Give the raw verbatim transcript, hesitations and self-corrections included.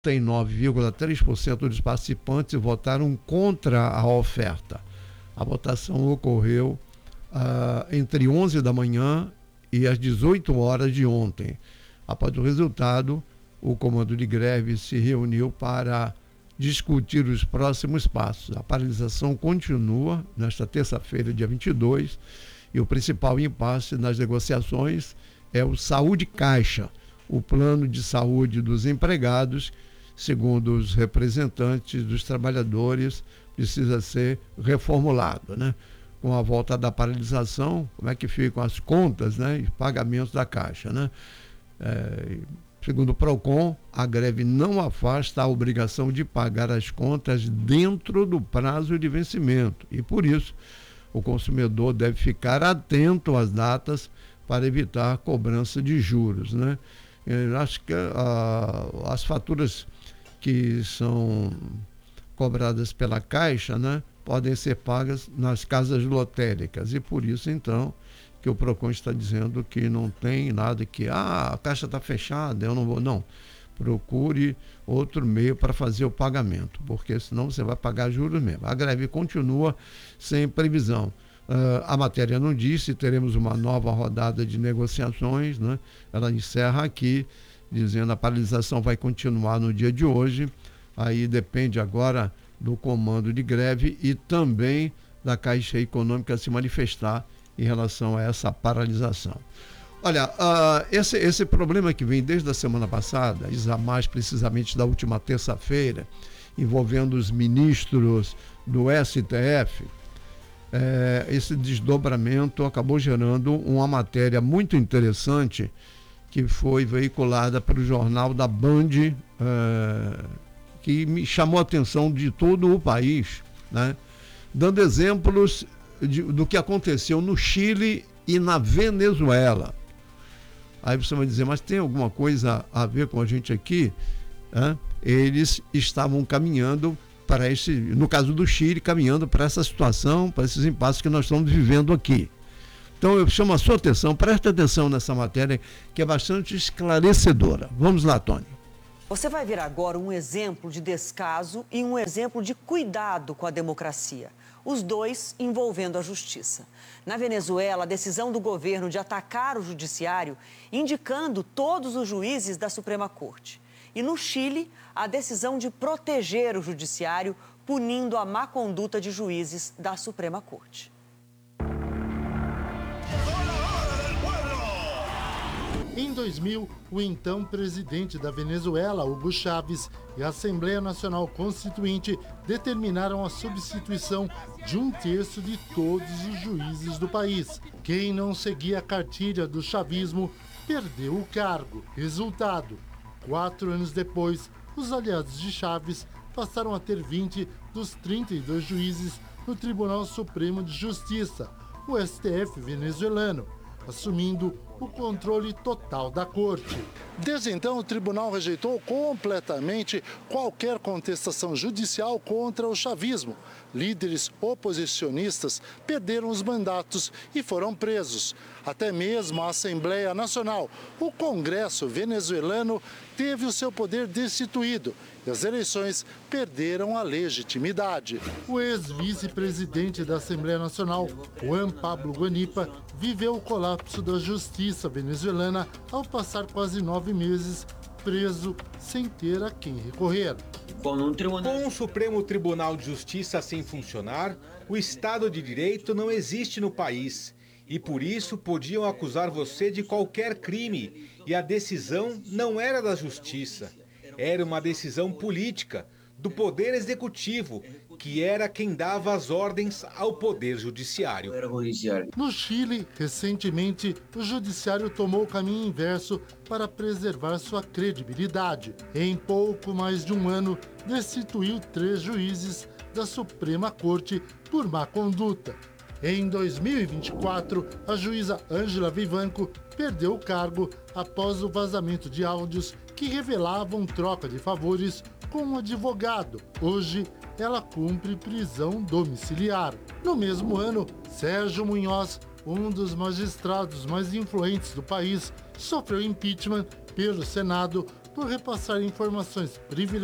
e nove vírgula três por cento dos participantes votaram contra a oferta. A votação ocorreu uh, entre onze da manhã e as dezoito horas de ontem. Após o resultado, o comando de greve se reuniu para discutir os próximos passos. A paralisação continua nesta terça-feira, dia vinte e dois, e o principal impasse nas negociações é o Saúde Caixa, o plano de saúde dos empregados, segundo os representantes dos trabalhadores, precisa ser reformulado, né? Com a volta da paralisação, como é que ficam as contas, né, e pagamentos da Caixa, né? É, segundo o PROCON, a greve não afasta a obrigação de pagar as contas dentro do prazo de vencimento e, por isso, o consumidor deve ficar atento às datas para evitar cobrança de juros, né? Eu acho que a, as faturas que são cobradas pela Caixa, né, podem ser pagas nas casas lotéricas e por isso, então, que o PROCON está dizendo que não tem nada que, ah, a Caixa está fechada, eu não vou, não. Procure outro meio para fazer o pagamento, porque senão você vai pagar juros mesmo. A greve continua sem previsão. Uh, a matéria não diz se teremos uma nova rodada de negociações, né? Ela encerra aqui, dizendo a paralisação vai continuar no dia de hoje. Aí depende agora do comando de greve e também da Caixa Econômica se manifestar em relação a essa paralisação. Olha, uh, esse, esse problema que vem desde a semana passada, mais precisamente da última terça-feira, envolvendo os ministros do S T F, é, esse desdobramento acabou gerando uma matéria muito interessante que foi veiculada pelo jornal da Band, é, que me chamou a atenção de todo o país, né? Dando exemplos de, do que aconteceu no Chile e na Venezuela. Aí você vai dizer, mas tem alguma coisa a ver com a gente aqui? Né? Eles estavam caminhando para esse, no caso do Chile, caminhando para essa situação, para esses impasses que nós estamos vivendo aqui. Então eu chamo a sua atenção, preste atenção nessa matéria que é bastante esclarecedora. Vamos lá, Tony. Você vai ver agora um exemplo de descaso e um exemplo de cuidado com a democracia. Os dois envolvendo a justiça. Na Venezuela, a decisão do governo de atacar o judiciário, indicando todos os juízes da Suprema Corte. E no Chile, a decisão de proteger o judiciário, punindo a má conduta de juízes da Suprema Corte. Em dois mil, o então presidente da Venezuela, Hugo Chávez, e a Assembleia Nacional Constituinte determinaram a substituição de um terço de todos os juízes do país. Quem não seguia a cartilha do chavismo perdeu o cargo. Resultado: quatro anos depois, os aliados de Chávez passaram a ter vinte dos trinta e dois juízes no Tribunal Supremo de Justiça, o S T F venezuelano, assumindo o controle total da corte. Desde então, o tribunal rejeitou completamente qualquer contestação judicial contra o chavismo. Líderes oposicionistas perderam os mandatos e foram presos. Até mesmo a Assembleia Nacional, o Congresso venezuelano, teve o seu poder destituído e as eleições perderam a legitimidade. O ex-vice-presidente da Assembleia Nacional, Juan Pablo Guanipa, viveu o colapso da justiça venezuelana ao passar quase nove meses preso sem ter a quem recorrer. Com o Supremo Tribunal de Justiça sem funcionar, o Estado de Direito não existe no país. E por isso podiam acusar você de qualquer crime. E a decisão não era da justiça. Era uma decisão política, do Poder Executivo, que era quem dava as ordens ao Poder Judiciário. No Chile, recentemente, o Judiciário tomou o caminho inverso para preservar sua credibilidade. Em pouco mais de um ano, destituiu três juízes da Suprema Corte por má conduta. Em dois mil e vinte e quatro, a juíza Ângela Vivanco perdeu o cargo após o vazamento de áudios que revelavam troca de favores com um advogado. Hoje, ela cumpre prisão domiciliar. No mesmo ano, Sérgio Munhoz, um dos magistrados mais influentes do país, sofreu impeachment pelo Senado por repassar informações privilegiadas